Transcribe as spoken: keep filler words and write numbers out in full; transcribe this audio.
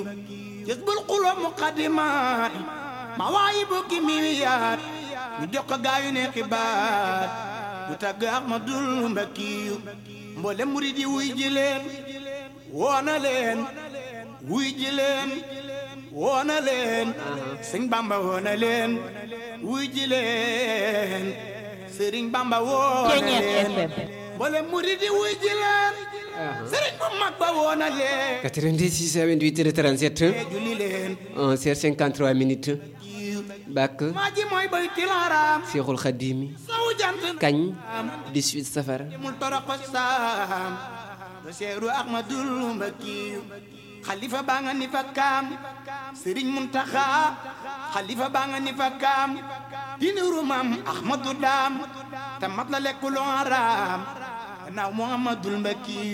jazbul qulub muqaddimat mawaahibu kimiyaat ñu jox ko gaayu ne xibaar bu tàgg Ahmadul Mbakiyu mboolem murid yi wuy ji leen woona leen wuy ji leen woona leen sëñ Bamba woona leen wuy ji leen sëriñ Bamba woona leen mboolem murid yi wuy ji leen sëriñ bu mag ba woona leen quatre-vingt-six vingt-huit trente-sept julli leen onze heures cinquante-trois minutes bak maa ji mooy bay tilaaraam Seexul Xadiimi saw jant kañ dix-huit safar mul toroxo saam do seeru Ahmadul Mbakiyu xalifa baa nga ni fa kaam sëriñ Muntaxa xalifa baa nga ni fa kaam diniru maam Ahmadu daam te mat la lekkuloo raam naaw Muhammadul Mbakiyu